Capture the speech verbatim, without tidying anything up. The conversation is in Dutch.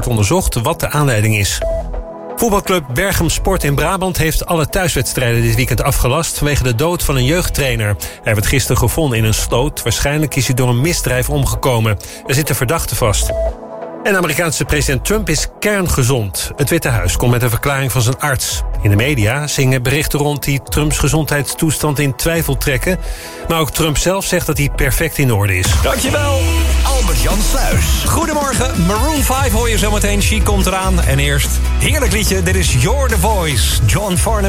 onderzocht wat de aanleiding is. Voetbalclub Berchem Sport in Brabant heeft alle thuiswedstrijden dit weekend afgelast vanwege de dood van een jeugdtrainer. Hij werd gisteren gevonden in een sloot. Waarschijnlijk is hij door een misdrijf omgekomen. Er zit een verdachte vast. En Amerikaanse president Trump is kerngezond. Het Witte Huis komt met een verklaring van zijn arts. In de media zingen berichten rond die Trumps gezondheidstoestand in twijfel trekken. Maar ook Trump zelf zegt dat hij perfect in orde is. Dankjewel, Albert-Jan Sluis. Goedemorgen, Maroon vijf hoor je zometeen. Chic komt eraan. En eerst, heerlijk liedje, dit is You're the Voice, John Farnham.